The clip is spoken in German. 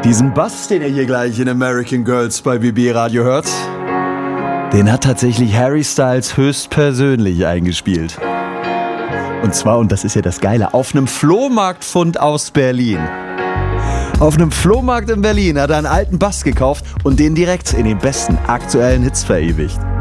Diesen Bass, den ihr hier gleich in American Girls bei BB Radio hört, den hat tatsächlich Harry Styles höchstpersönlich eingespielt. Und zwar, und das ist ja das Geile, auf einem Flohmarktfund aus Berlin. Auf einem Flohmarkt in Berlin hat er einen alten Bass gekauft und den direkt in den besten aktuellen Hits verewigt.